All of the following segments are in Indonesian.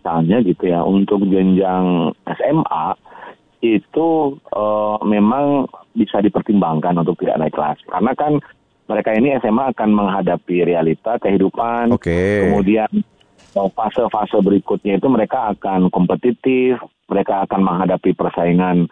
misalnya gitu ya, untuk jenjang SMA itu memang bisa dipertimbangkan untuk tidak naik kelas. Karena kan mereka ini SMA akan menghadapi realita kehidupan, kemudian fase-fase berikutnya itu mereka akan kompetitif, mereka akan menghadapi persaingan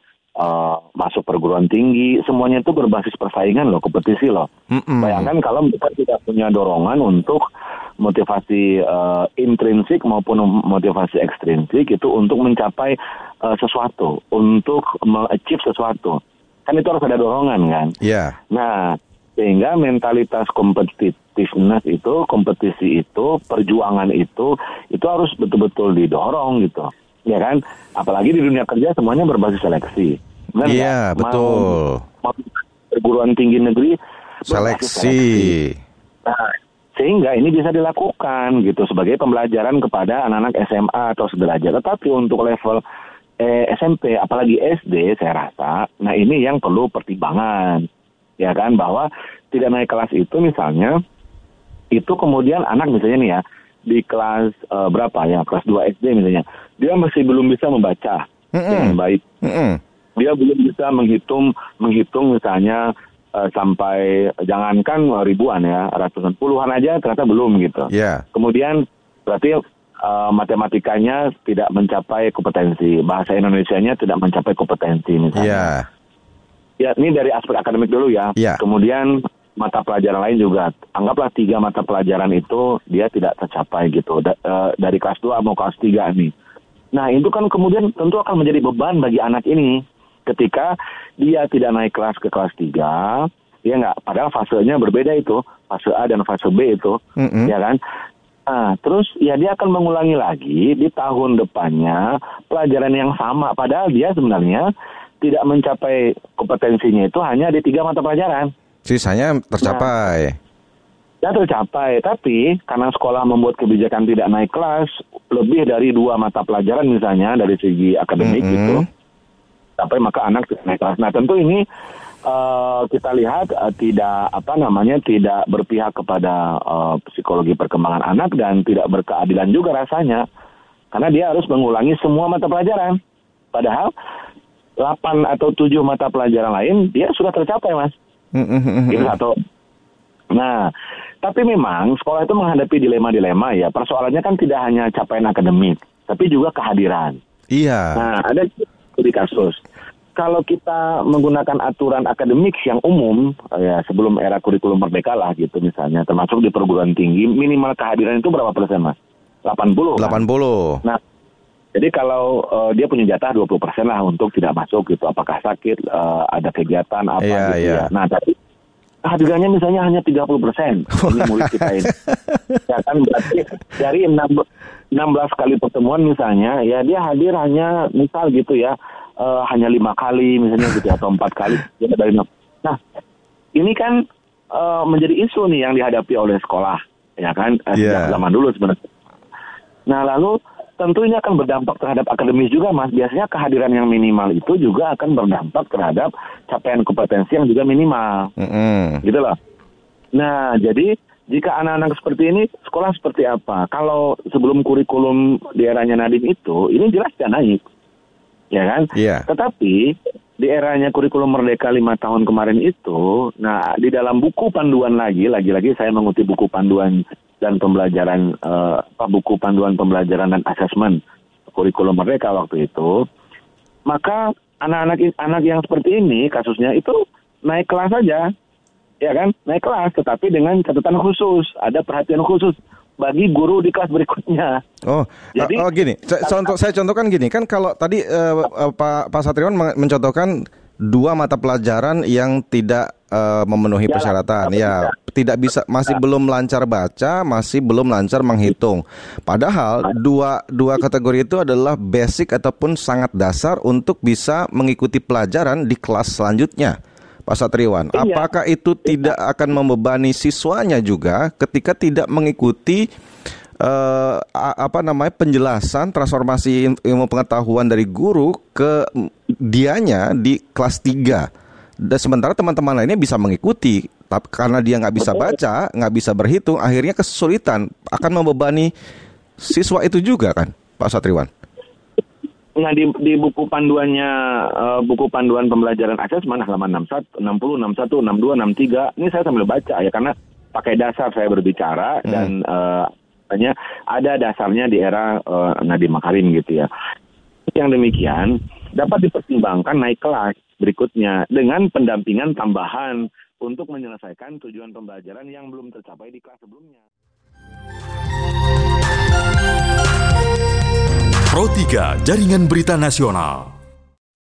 masuk perguruan tinggi, semuanya itu berbasis persaingan loh, kompetisi loh. Bayangkan kalau mereka tidak punya dorongan untuk motivasi intrinsik maupun motivasi ekstrinsik itu untuk mencapai sesuatu, untuk me-achieve sesuatu. Kan itu harus ada dorongan kan? Iya. Nah, sehingga mentalitas competitiveness itu, kompetisi itu, perjuangan itu harus betul-betul didorong gitu. Ya kan? Apalagi di dunia kerja semuanya berbasis seleksi. Iya, betul. Mau perguruan tinggi negeri seleksi. Nah, sehingga ini bisa dilakukan gitu sebagai pembelajaran kepada anak-anak SMA atau sederajat. Tetapi untuk level SMP, apalagi SD, saya rasa, nah ini yang perlu pertimbangan. Ya kan, bahwa tidak naik kelas itu misalnya, itu kemudian anak misalnya nih ya, di kelas berapa ya, kelas 2 SD misalnya, dia masih belum bisa membaca dengan baik. Dia belum bisa menghitung misalnya sampai jangankan ribuan ya, ratusan, puluhan aja ternyata belum gitu. Yeah. Kemudian berarti matematikanya tidak mencapai kompetensi, bahasa Indonesianya tidak mencapai kompetensi misalnya. Yeah. Ya, ini dari aspek akademik dulu ya. Yeah. Kemudian mata pelajaran lain juga, anggaplah 3 mata pelajaran itu dia tidak tercapai gitu, dari kelas 2 mau kelas 3 nih. Nah itu kan kemudian tentu akan menjadi beban bagi anak ini ketika dia tidak naik kelas ke kelas 3, ya nggak, padahal fasenya berbeda itu, fase A dan fase B itu, ya kan. Nah, terus ya dia akan mengulangi lagi di tahun depannya pelajaran yang sama, padahal dia sebenarnya tidak mencapai kompetensinya itu hanya di 3 mata pelajaran. Sisanya tercapai. Ya tercapai, tapi karena sekolah membuat kebijakan tidak naik kelas, lebih dari 2 mata pelajaran misalnya dari segi akademik gitu, sampai maka anak tidak naik kelas. Nah tentu ini kita lihat tidak berpihak kepada psikologi perkembangan anak dan tidak berkeadilan juga rasanya, karena dia harus mengulangi semua mata pelajaran. Padahal 8 atau 7 mata pelajaran lain dia sudah tercapai, Mas. Itu satu. Nah, tapi memang sekolah itu menghadapi dilema-dilema ya. Persoalannya kan tidak hanya capaian akademik, tapi juga kehadiran. Iya. Nah, ada di kasus. Kalau kita menggunakan aturan akademik yang umum, ya sebelum era kurikulum merdeka lah gitu misalnya, termasuk di perguruan tinggi, minimal kehadiran itu berapa persen, Mas? 80. 80. Nah, jadi kalau dia punya jatah 20% lah untuk tidak masuk gitu. Apakah sakit, ada kegiatan apa gitu ya. Nah, tapi kehadirannya misalnya hanya 30%. Ini murid kita ini. Ya kan berarti dari 16 kali pertemuan misalnya, ya dia hadir hanya misal gitu ya, hanya 5 kali misalnya gitu atau 4 kali. Ya, dari nah, ini kan menjadi isu nih yang dihadapi oleh sekolah, ya kan, sejak zaman dulu sebenarnya. Nah, lalu tentu ini akan berdampak terhadap akademis juga, Mas. Biasanya kehadiran yang minimal itu juga akan berdampak terhadap capaian kompetensi yang juga minimal. Gitu loh. Nah, jadi jika anak-anak seperti ini, sekolah seperti apa? Kalau sebelum kurikulum di eranya Nadiem itu, ini jelas tidak naik. Ya kan? Yeah. Tetapi di eranya kurikulum Merdeka 5 tahun kemarin itu, nah di dalam buku panduan lagi saya mengutip buku panduan dan pembelajaran, buku panduan pembelajaran dan asesmen kurikulum Merdeka waktu itu, maka anak-anak yang seperti ini kasusnya itu naik kelas saja, ya kan, naik kelas, tetapi dengan catatan khusus, ada perhatian khusus bagi guru di kelas berikutnya. Jadi, gini, saya contohkan gini, kan kalau tadi Pak Satriwan mencontohkan 2 mata pelajaran yang tidak memenuhi persyaratan, tidak bisa, masih belum lancar baca, masih belum lancar menghitung. Padahal dua kategori itu adalah basic ataupun sangat dasar untuk bisa mengikuti pelajaran di kelas selanjutnya. Pak Satriwan, apakah itu tidak akan membebani siswanya juga ketika tidak mengikuti penjelasan transformasi ilmu pengetahuan dari guru ke dianya di kelas 3? Dan sementara teman-teman lainnya bisa mengikuti, tapi karena dia nggak bisa baca, nggak bisa berhitung, akhirnya kesulitan, akan membebani siswa itu juga kan? Pak Satriwan? Nah, di buku panduannya, buku panduan pembelajaran asesmen halaman 61, 60, 61, 62, 63, ini saya sambil baca ya, karena pakai dasar saya berbicara dan ada dasarnya di era Nadiem Makarim gitu ya. Yang demikian dapat dipertimbangkan naik kelas berikutnya dengan pendampingan tambahan untuk menyelesaikan tujuan pembelajaran yang belum tercapai di kelas sebelumnya. Pro 3 Jaringan Berita Nasional.